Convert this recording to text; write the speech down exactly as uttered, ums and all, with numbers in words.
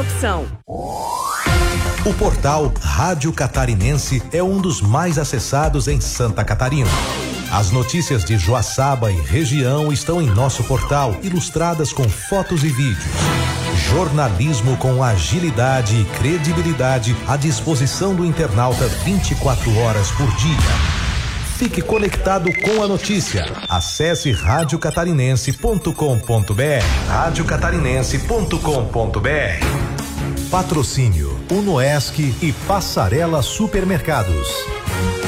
opção. O portal Rádio Catarinense é um dos mais acessados em Santa Catarina. As notícias de Joaçaba e região estão em nosso portal, ilustradas com fotos e vídeos. Jornalismo com agilidade e credibilidade à disposição do internauta vinte e quatro horas por dia. Fique conectado com a notícia. Acesse rádio catarinense ponto com ponto br. rádio catarinense ponto com ponto br. Patrocínio Unoesc e Passarela Supermercados.